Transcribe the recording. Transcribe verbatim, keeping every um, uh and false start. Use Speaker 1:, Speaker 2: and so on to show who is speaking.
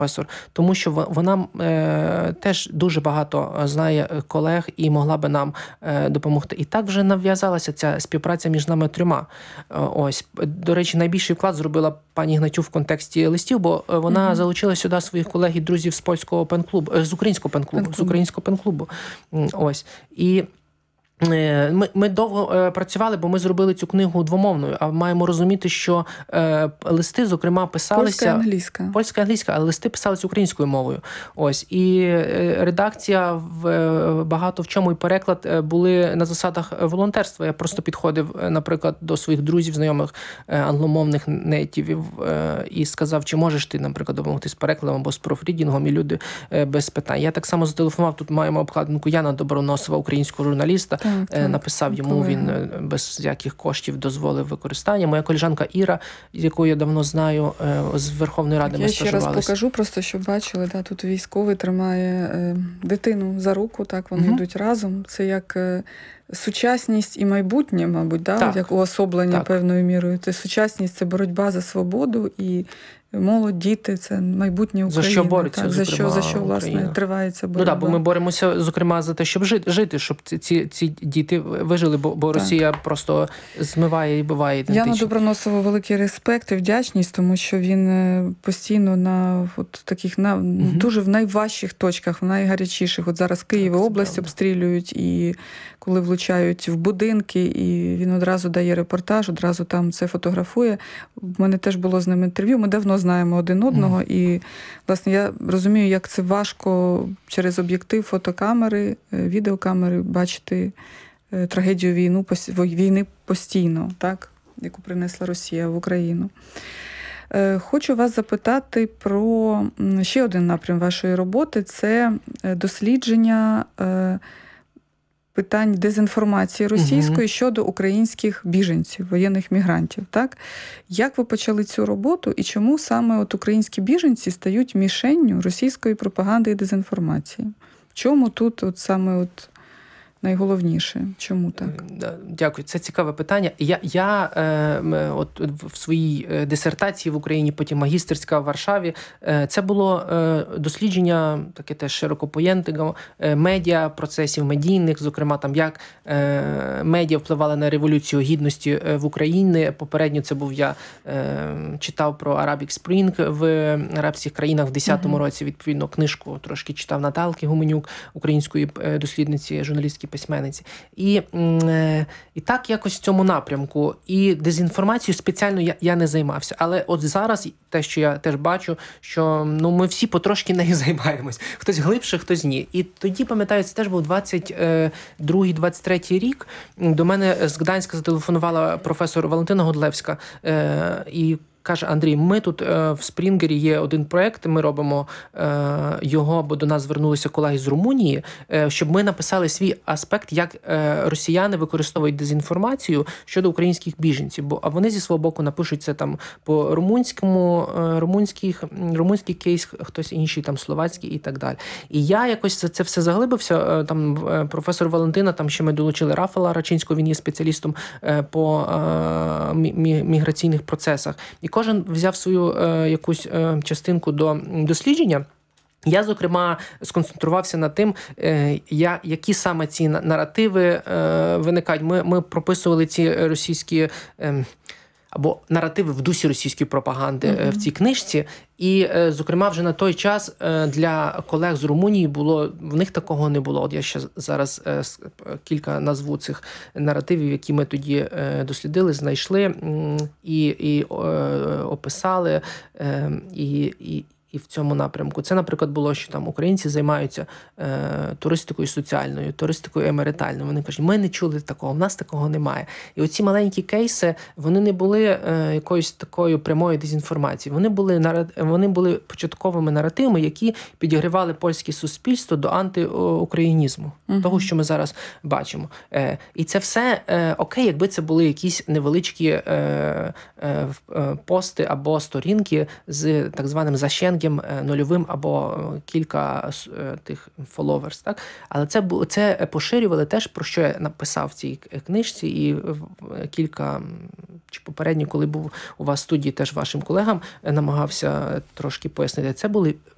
Speaker 1: професор, тому що вона е, теж дуже багато знає колег і могла би нам е, допомогти. І так вже нав'язалася ця співпраця між нами трьома. Е, ось, до речі, найбільший вклад зробила пані Гнатюк в контексті листів, бо вона mm-hmm. залучила сюди своїх колег і друзів з польського пен-клубу, з українського пен-клубу, пен-клубу. з українського пен-клубу. Ось. І Ми, ми довго працювали, бо ми зробили цю книгу двомовною, а маємо розуміти, що е, листи, зокрема, писалися...
Speaker 2: Польська і англійська.
Speaker 1: Польська і англійська, але листи писалися українською мовою. Ось. І редакція, в, багато в чому і переклад були на засадах волонтерства. Я просто підходив, наприклад, до своїх друзів, знайомих англомовних нейтівів і сказав, чи можеш ти, наприклад, допомогти з перекладом або з профрідінгом, і люди без питань. Я так само зателефонував, тут маємо обкладинку Яна Доброносова, українського журналіста. Так, так, написав йому, так. Він без всяких коштів дозволив використання. Моя колежанка Іра, яку я давно знаю, з Верховної Ради так, ми стажувалися.
Speaker 2: Я ще раз покажу, просто щоб бачили, да, тут військовий тримає е, дитину за руку, так, вони угу. йдуть разом. Це як е, сучасність і майбутнє, мабуть, да, так. як уособлення так. певною мірою. Це сучасність – це боротьба за свободу, і молодь, діти – це майбутнє України.
Speaker 1: За що бореться,
Speaker 2: так, за що, за що, власне,
Speaker 1: Україна.
Speaker 2: Триває ця боротьба.
Speaker 1: Ну, так, бо ми боремося, зокрема, за те, щоб жити, жити щоб ці, ці діти вижили, бо, бо Росія просто змиває і биває ідентично.
Speaker 2: Яна Доброносова великий респект і вдячність, тому що він постійно на от таких на угу. дуже в найважчих точках, в найгарячіших. От зараз Київ і область правда. Обстрілюють, і коли влучають в будинки, і він одразу дає репортаж, одразу там це фотографує. У мене теж було з ним інтерв'ю. Ми давно знаємо один одного, mm. і, власне, я розумію, як це важко через об'єктив фотокамери, відеокамери бачити трагедію війну, війни постійно, так, яку принесла Росія в Україну. Хочу вас запитати про ще один напрям вашої роботи – це дослідження питань дезінформації російської угу. щодо українських біженців, воєнних мігрантів. Так? Як ви почали цю роботу і чому саме от українські біженці стають мішенню російської пропаганди і дезінформації? В чому тут от саме от найголовніше? Чому так?
Speaker 1: Дякую. Це цікаве питання. Я, я е, от в своїй дисертації в Україні, потім магістерська в Варшаві, е, це було е, дослідження, таке теж широкопоєнтне, е, медіа, процесів медійних, зокрема, там, як е, медіа впливали на Революцію Гідності в Україні. Попередньо це був я е, читав про Arabic Spring в арабських країнах в десятому uh-huh. році, відповідно, книжку трошки читав Наталки Гуменюк, української дослідниці, журналістки, письменниці. І, і так якось в цьому напрямку. І дезінформацією спеціально я, я не займався. Але от зараз те, що я теж бачу, що ну, ми всі потрошки нею займаємось. Хтось глибше, хтось ні. І тоді, пам'ятаю, це теж був двадцять другий двадцять третій рік. До мене з Гданська зателефонувала професор Валентина Годлевська і каже: Андрій, ми тут е, в Спрінгері є один проєкт, ми робимо е, його, бо до нас звернулися колеги з Румунії, е, щоб ми написали свій аспект, як е, росіяни використовують дезінформацію щодо українських біженців. Бо, а вони зі свого боку напишуть це там по румунському, е, румунських, румунський кейс, хтось інший, там словацький і так далі. І я якось за це все заглибився. Е, там е, професор Валентина, там ще ми долучили Рафала Рачинського, він є спеціалістом е, по е, мі, міграційних процесах. І кожен взяв свою е, якусь е, частинку до дослідження. Я, зокрема, сконцентрувався над тим, е, я, які саме ці наративи е, виникають. Ми, ми прописували ці російські е, або наративи в дусі російської пропаганди mm-hmm. в цій книжці. І, зокрема, вже на той час для колег з Румунії було, в них такого не було. От я ще зараз кілька назву цих наративів, які ми тоді дослідили, знайшли і, і описали, і, і І в цьому напрямку. Це, наприклад, було, що там українці займаються е, туристикою соціальною, туристикою емеритальною. Вони кажуть, ми не чули такого, в нас такого немає. І оці маленькі кейси, вони не були е, якоюсь такою прямою дезінформацією. Вони були, вони були початковими наративами, які підігрівали польське суспільство до антиукраїнізму, угу. того, що ми зараз бачимо. Е, і це все е, окей, якби це були якісь невеличкі е, е, пости або сторінки з так званим защенком, нульовим або кілька тих followers, так? Але це, це поширювали теж, про що я написав в цій книжці, і кілька, чи попередньо, коли був у вас в студії, теж вашим колегам намагався трошки пояснити. Це були